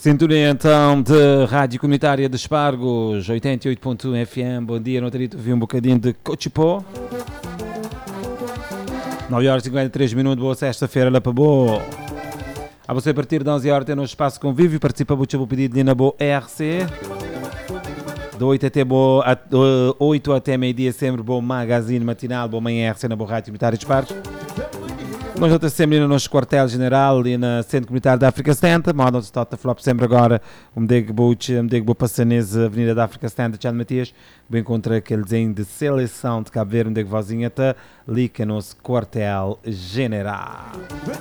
Sintonia então de Rádio Comunitária de Espargos, 88.1 FM. Bom dia, não teria de ouvir um bocadinho de Cochipó. 9 horas e 53 minutos, boa sexta-feira lá para boa. A você a partir de 11 horas tem no espaço convívio, participa muito pedido de na boa ERC. De 8 até meio-dia, sempre bom magazine matinal, bom manhã ERC na boa Rádio Comunitária de Espargos. Nós estamos sempre no nosso quartel-general e na Centro Comunitário da África Central. Modo de estar a falar sempre agora. Vou passar nessa Avenida da África Central, Tchau Matias. Vou encontrar aquele desenho de seleção de Cabo Verde, onde vozinha está ali que é nosso quartel-general.